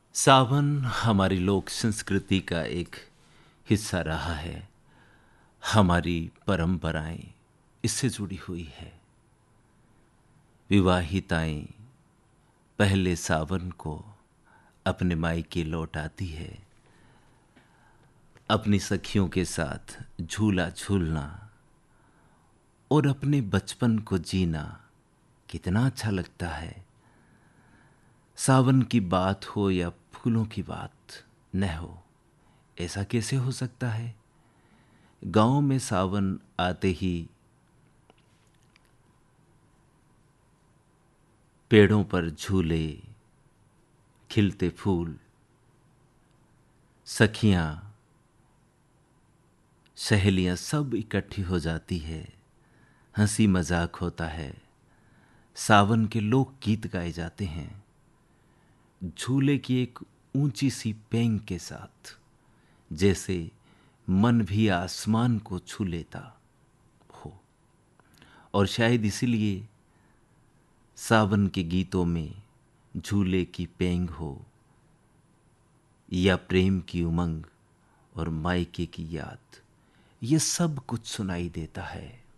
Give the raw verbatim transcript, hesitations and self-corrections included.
सावन हमारी लोक संस्कृति का एक हिस्सा रहा है। हमारी परंपराएं इससे जुड़ी हुई है। विवाहिताएं पहले सावन को अपने मायके लौट आती है। अपनी सखियों के साथ झूला झूलना और अपने बचपन को जीना कितना अच्छा लगता है। सावन की बात हो या फूलों की बात न हो, ऐसा कैसे हो सकता है। गांव में सावन आते ही पेड़ों पर झूले, खिलते फूल, सखियां, सहेलियां सब इकट्ठी हो जाती है। हंसी मजाक होता है। सावन के लोक गीत गाए जाते हैं। झूले की एक ऊंची सी पेंग के साथ, जैसे मन भी आसमान को छू लेता हो। और शायद इसीलिए सावन के गीतों में झूले की पेंग हो या प्रेम की उमंग और मायके की याद, ये सब कुछ सुनाई देता है।